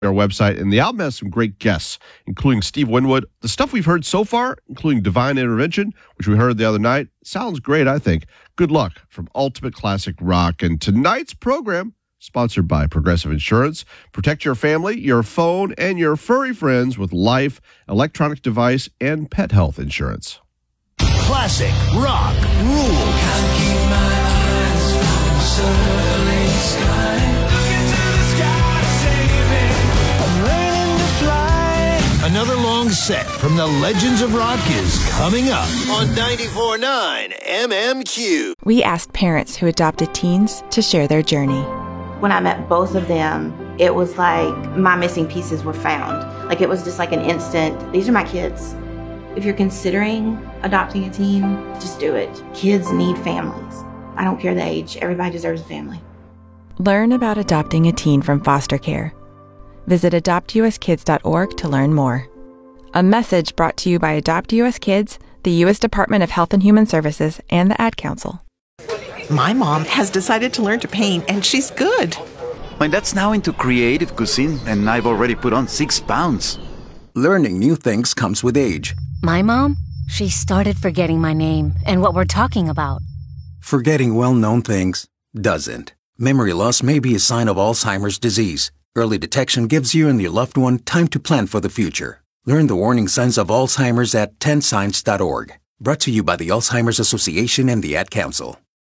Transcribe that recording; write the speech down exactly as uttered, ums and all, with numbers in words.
our website, and the album has some great guests, including Steve Winwood. The stuff we've heard so far, including Divine Intervention, which we heard the other night, sounds great, I think. Good luck from Ultimate Classic Rock. And tonight's program, sponsored by Progressive Insurance. Protect your family, your phone, and your furry friends with life, electronic device, and pet health insurance. Classic rock rules. Can't keep my eyes from the circling sky. Look into the sky, save me. I'm learning to fly. Another long set from the Legends of Rock is coming up on ninety-four point nine M M Q. We asked parents who adopted teens to share their journey. When I met both of them, it was like my missing pieces were found. Like it was just like an instant, these are my kids. If you're considering adopting a teen, just do it. Kids need families. I don't care the age. Everybody deserves a family. Learn about adopting a teen from foster care. Visit adopt u s kids dot org to learn more. A message brought to you by Adopt U S Kids, the U S Department of Health and Human Services, and the Ad Council. My mom has decided to learn to paint, and she's good. My dad's now into creative cuisine, and I've already put on six pounds. Learning new things comes with age. My mom, she started forgetting my name and what we're talking about. Forgetting well-known things doesn't. Memory loss may be a sign of Alzheimer's disease. Early detection gives you and your loved one time to plan for the future. Learn the warning signs of Alzheimer's at ten signs dot org. Brought to you by the Alzheimer's Association and the Ad Council.